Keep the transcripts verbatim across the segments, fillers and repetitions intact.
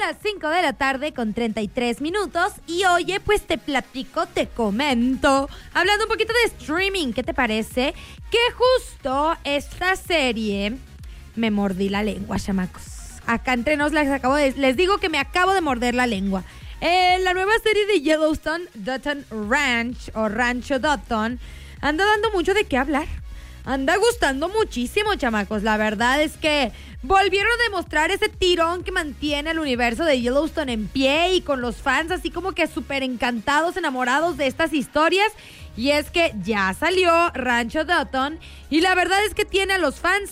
las cinco de la tarde con treinta y tres minutos y oye, pues te platico, te comento, hablando un poquito de streaming, ¿qué te parece? Que justo esta serie, me mordí la lengua, chamacos. Acá entre nos les, acabo de, les digo que me acabo de morder la lengua. Eh, la nueva serie de Yellowstone, Dothan Ranch o Rancho Dothan, anda dando mucho de qué hablar. Anda gustando muchísimo, chamacos. La verdad es que volvieron a demostrar ese tirón que mantiene el universo de Yellowstone en pie y con los fans así como que súper encantados, enamorados de estas historias. Y es que ya salió Rancho Dothan y la verdad es que tiene a los fans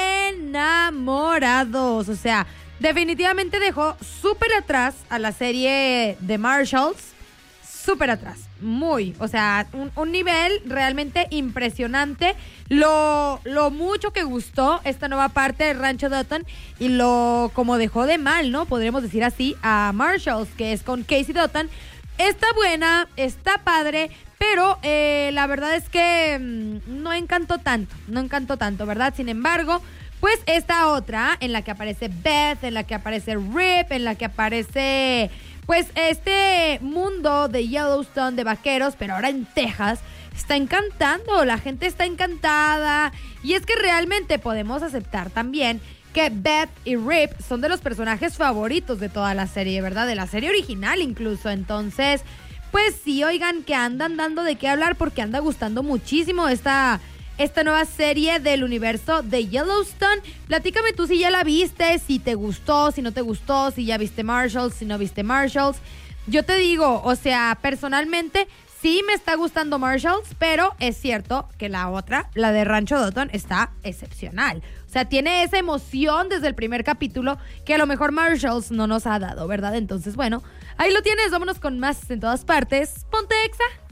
enamorados. O sea, definitivamente dejó súper atrás a la serie de Marshalls. Súper atrás, muy, o sea, un, un nivel realmente impresionante. Lo, lo mucho que gustó esta nueva parte de Rancho Dothan y lo como dejó de mal, ¿no? Podríamos decir así a Marshalls, que es con Casey Dothan. Está buena, está padre, pero eh, la verdad es que mmm, no encantó tanto, no encantó tanto, ¿verdad? Sin embargo, pues esta otra, en la que aparece Beth, en la que aparece Rip, en la que aparece... Pues este mundo de Yellowstone, de vaqueros, pero ahora en Texas, está encantando, la gente está encantada. Y es que realmente podemos aceptar también que Beth y Rip son de los personajes favoritos de toda la serie, ¿verdad? De la serie original incluso. Entonces, pues sí, oigan, que andan dando de qué hablar porque anda gustando muchísimo esta... Esta nueva serie del universo de Yellowstone. Platícame tú si ya la viste, si te gustó, si no te gustó, si ya viste Marshalls, si no viste Marshalls. Yo te digo, o sea, personalmente sí me está gustando Marshalls, pero es cierto que la otra, la de Rancho Dothan, está excepcional. O sea, tiene esa emoción desde el primer capítulo que a lo mejor Marshalls no nos ha dado, ¿verdad? Entonces, bueno, ahí lo tienes, vámonos con más en todas partes. Ponte Exa.